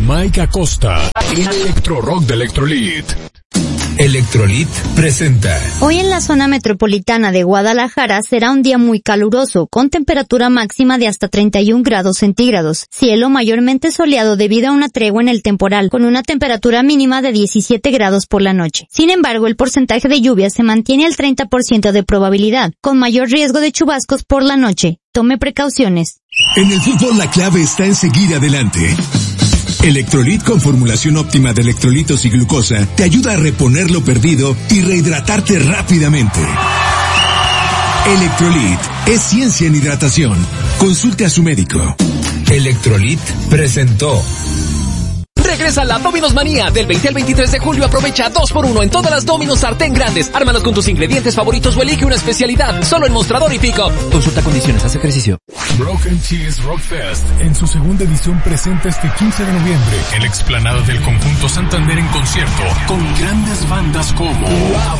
Mike Acosta, Electro Rock de Electrolit. Electrolit presenta. Hoy en la zona metropolitana de Guadalajara será un día muy caluroso, con temperatura máxima de hasta 31 grados centígrados. Cielo mayormente soleado debido a una tregua en el temporal, con una temperatura mínima de 17 grados por la noche. Sin embargo, el porcentaje de lluvia se mantiene al 30% de probabilidad, con mayor riesgo de chubascos por la noche. Tome precauciones. En el fútbol la clave está en seguir adelante. Electrolit con formulación óptima de electrolitos y glucosa te ayuda a reponer lo perdido y rehidratarte rápidamente. Electrolit es ciencia en hidratación. Consulte a su médico. Electrolit presentó. Regresa la Domino's Manía. Del 20 al 23 de julio aprovecha 2x1 en todas las Domino's sartén grandes. Ármalos con tus ingredientes favoritos o elige una especialidad. Solo en Mostrador y Pico. Consulta condiciones, haz ejercicio. Broken Cheese Rock Fest en su segunda edición presenta este 15 de noviembre en la explanada del Conjunto Santander en concierto con grandes bandas como